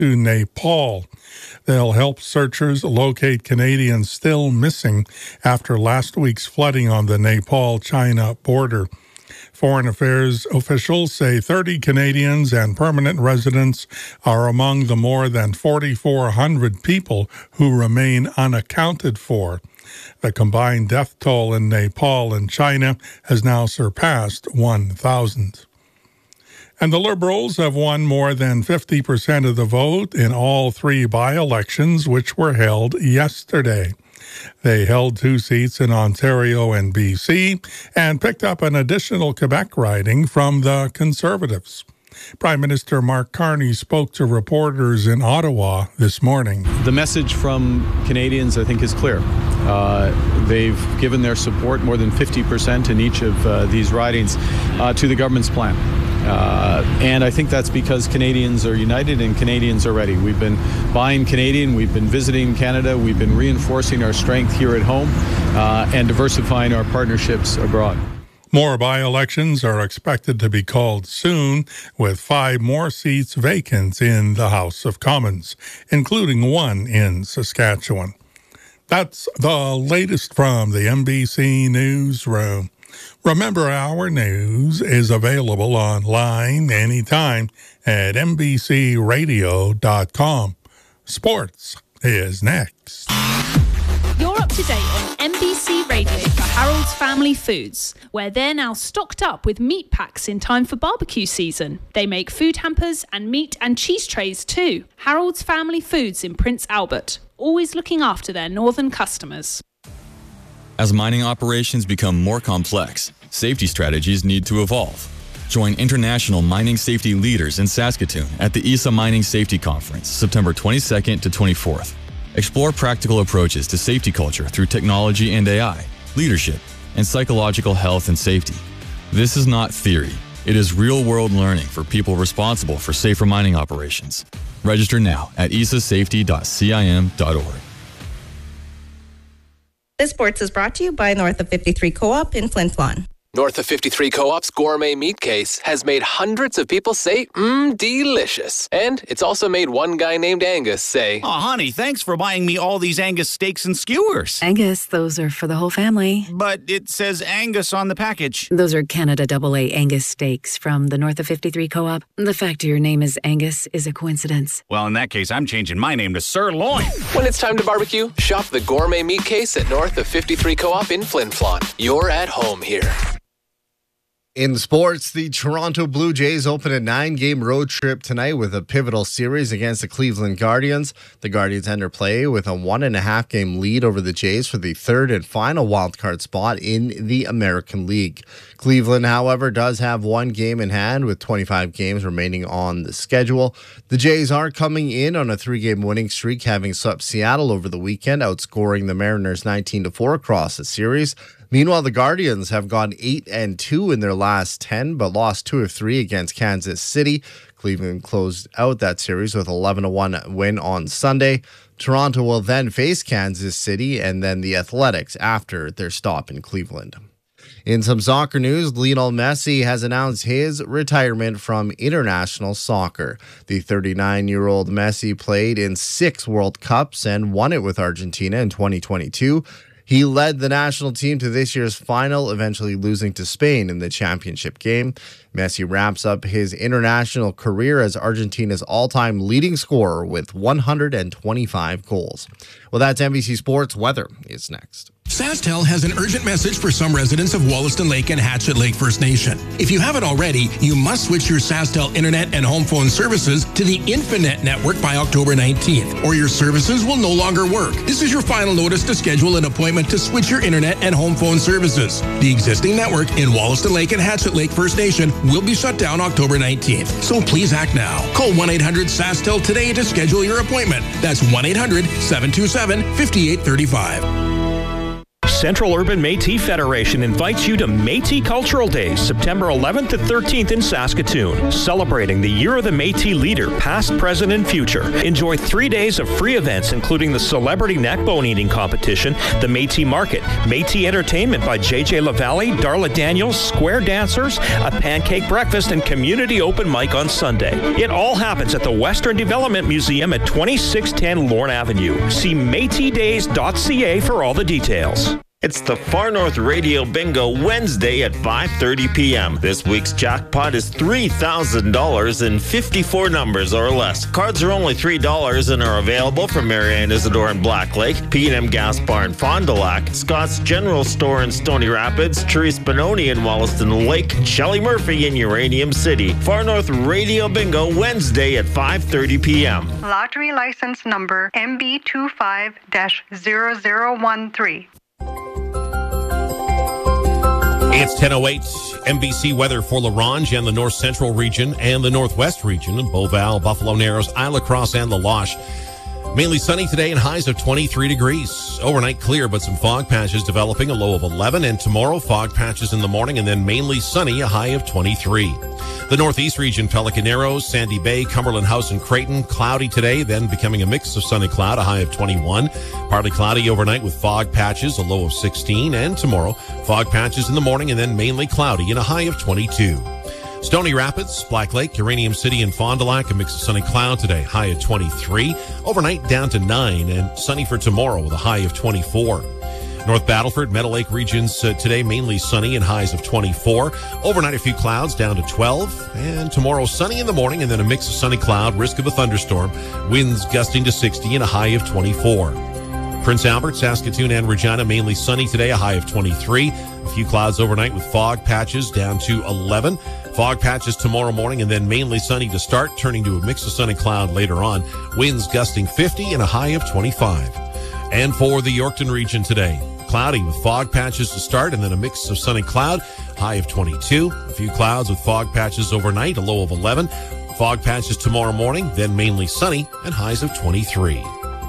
to Nepal. They'll help searchers locate Canadians still missing after last week's flooding on the Nepal-China border. Foreign Affairs officials say 30 Canadians and permanent residents are among the more than 4,400 people who remain unaccounted for. The combined death toll in Nepal and China has now surpassed 1,000. And the Liberals have won more than 50% of the vote in all three by-elections, which were held yesterday. They held 2 seats in Ontario and BC and picked up an additional Quebec riding from the Conservatives. Prime Minister Mark Carney spoke to reporters in Ottawa this morning. The message from Canadians, I think, is clear. They've given their support, more than 50% in each of these ridings, to the government's plan. And I think that's because Canadians are united and Canadians are ready. We've been buying Canadian, we've been visiting Canada, we've been reinforcing our strength here at home and diversifying our partnerships abroad. More by-elections are expected to be called soon, with 5 more seats vacant in the House of Commons, including one in Saskatchewan. That's the latest from the NBC Newsroom. Remember, our news is available online anytime at NBCRadio.com. Sports is next. You're up to date on NBC Radio for Harold's Family Foods, where they're now stocked up with meat packs in time for barbecue season. They make food hampers and meat and cheese trays too. Harold's Family Foods in Prince Albert, always looking after their northern customers. As mining operations become more complex, safety strategies need to evolve. Join international mining safety leaders in Saskatoon at the ESA Mining Safety Conference, September 22nd to 24th. Explore practical approaches to safety culture through technology and AI, leadership, and psychological health and safety. This is not theory. It is real-world learning for people responsible for safer mining operations. Register now at esasafety.cim.org. This Sports is brought to you by North of 53 Co-op in Flin Flon. North of 53 Co-op's gourmet meat case has made hundreds of people say, delicious. And it's also made one guy named Angus say, "Oh, honey, thanks for buying me all these Angus steaks and skewers." Angus, those are for the whole family. But it says Angus on the package. Those are Canada AA Angus steaks from the North of 53 Co-op. The fact your name is Angus is a coincidence. Well, in that case, I'm changing my name to Sirloin. When it's time to barbecue, shop the gourmet meat case at North of 53 Co-op in Flin Flon. You're at home here. In sports, the Toronto Blue Jays open a 9-game road trip tonight with a pivotal series against the Cleveland Guardians. The Guardians enter play with a 1.5-game lead over the Jays for the third and final wildcard spot in the American League. Cleveland, however, does have 1 game in hand with 25 games remaining on the schedule. The Jays are coming in on a 3-game winning streak, having swept Seattle over the weekend, outscoring the Mariners 19-4 across the series. Meanwhile, the Guardians have gone 8-2 in their last 10, but lost 2 of 3 against Kansas City. Cleveland closed out that series with 11-1 win on Sunday. Toronto will then face Kansas City and then the Athletics after their stop in Cleveland. In some soccer news, Lionel Messi has announced his retirement from international soccer. The 39-year-old Messi played in 6 World Cups and won it with Argentina in 2022. He led the national team to this year's final, eventually losing to Spain in the championship game. Messi wraps up his international career as Argentina's all-time leading scorer with 125 goals. Well, that's NBC Sports. Weather is next. SaskTel has an urgent message for some residents of Wollaston Lake and Hatchet Lake First Nation. If you haven't already, you must switch your SaskTel internet and home phone services to the Infinet network by October 19th, or your services will no longer work. This is your final notice to schedule an appointment to switch your internet and home phone services. The existing network in Wollaston Lake and Hatchet Lake First Nation will be shut down October 19th, so please act now. Call 1-800-SaskTel today to schedule your appointment. That's 1-800-727-5835. Central Urban Métis Federation invites you to Métis Cultural Days, September 11th to 13th in Saskatoon, celebrating the Year of the Métis leader, past, present, and future. Enjoy 3 days of free events, including the Celebrity Neck Bone Eating Competition, the Métis Market, Métis Entertainment by JJ LaValle, Darla Daniels, Square Dancers, a pancake breakfast, and community open mic on Sunday. It all happens at the Western Development Museum at 2610 Lorne Avenue. See MétisDays.ca for all the details. It's the Far North Radio Bingo Wednesday at 5:30 p.m. This week's jackpot is $3,000 in 54 numbers or less. Cards are only $3 and are available from Marianne Isidore in Black Lake, P&M Gas Bar in Fond du Lac, Scott's General Store in Stony Rapids, Therese Benoni in Wollaston Lake, Shelley Murphy in Uranium City. Far North Radio Bingo Wednesday at 5:30 p.m. Lottery license number MB25-0013. It's 10:08. NBC weather for La Ronge and the North Central region and the Northwest region, Beauval, Buffalo Narrows, Isla Crosse, and La Loche. Mainly sunny today and highs of 23 degrees. Overnight clear, but some fog patches developing, a low of 11. And tomorrow, fog patches in the morning and then mainly sunny, a high of 23. The Northeast region, Pelican Narrows, Sandy Bay, Cumberland House, and Creighton. Cloudy today, then becoming a mix of sun and cloud, a high of 21. Partly cloudy overnight with fog patches, a low of 16. And tomorrow, fog patches in the morning and then mainly cloudy and a high of 22. Stony Rapids, Black Lake, Uranium City, and Fond du Lac, a mix of sun and cloud today, high of 23. Overnight down to 9 and sunny for tomorrow with a high of 24. North Battleford, Meadow Lake regions today mainly sunny and highs of 24. Overnight a few clouds down to 12. And tomorrow sunny in the morning and then a mix of sunny cloud, risk of a thunderstorm. Winds gusting to 60 and a high of 24. Prince Albert, Saskatoon, and Regina mainly sunny today, a high of 23. A few clouds overnight with fog patches down to 11. Fog patches tomorrow morning and then mainly sunny to start, turning to a mix of sun and cloud later on. Winds gusting 50 and a high of 25. And for the Yorkton region today, cloudy with fog patches to start and then a mix of sun and cloud, high of 22. A few clouds with fog patches overnight, a low of 11. Fog patches tomorrow morning, then mainly sunny and highs of 23.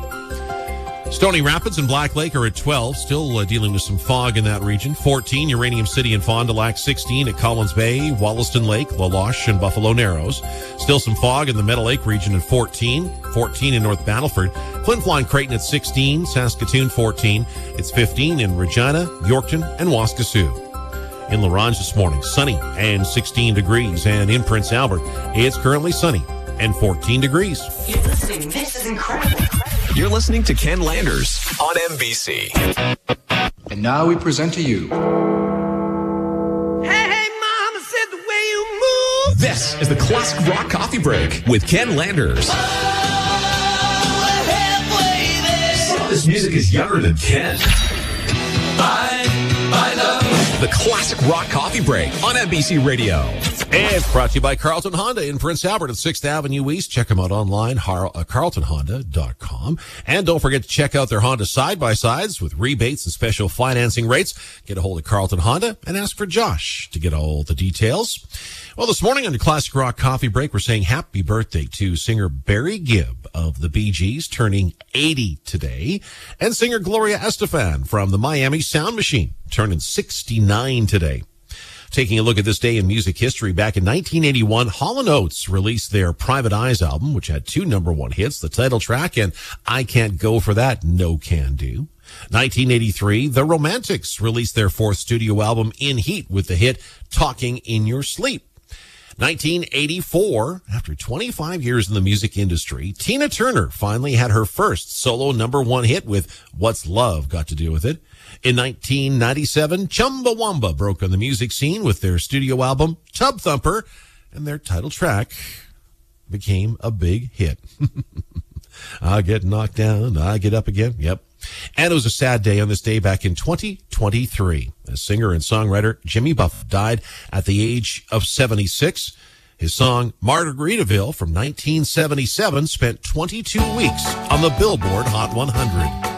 Stony Rapids and Black Lake are at 12, still dealing with some fog in that region. 14, Uranium City and Fond du Lac. 16 at Collins Bay, Wollaston Lake, La Loche, and Buffalo Narrows. Still some fog in the Meadow Lake region at 14. 14 in North Battleford. Flin Flon Creighton at 16, Saskatoon 14. It's 15 in Regina, Yorkton, and Waskesiu. In La Ronge this morning, sunny and 16 degrees. And in Prince Albert, it's currently sunny and 14 degrees. You're listening. This is incredible. You're listening to Ken Landers on NBC. And now we present to you. Hey, mama said the way you move. This is the Classic Rock Coffee Break with Ken Landers. Some of this music is younger than Ken. I love the Classic Rock Coffee Break on NBC Radio. It's brought to you by Carlton Honda in Prince Albert at 6th Avenue East. Check them out online, carltonhonda.com. And don't forget to check out their Honda side-by-sides with rebates and special financing rates. Get a hold of Carlton Honda and ask for Josh to get all the details. Well, this morning on the Classic Rock Coffee Break, we're saying happy birthday to singer Barry Gibb of the Bee Gees, turning 80 today, and singer Gloria Estefan from the Miami Sound Machine, turning 69 today. Taking a look at this day in music history, back in 1981, Hall & Oates released their Private Eyes album, which had 2 #1 hits, the title track and I Can't Go For That, No Can Do. 1983, The Romantics released their 4th studio album, In Heat, with the hit Talking in Your Sleep. 1984, after 25 years in the music industry, Tina Turner finally had her first solo #1 hit with What's Love Got to Do With It. In 1997, Chumbawamba broke on the music scene with their studio album, Tub Thumper, and their title track became a big hit. I get knocked down, I get up again. Yep. And it was a sad day on this day back in 2023. The singer and songwriter Jimmy Buffett died at the age of 76. His song Margaritaville from 1977 spent 22 weeks on the Billboard Hot 100.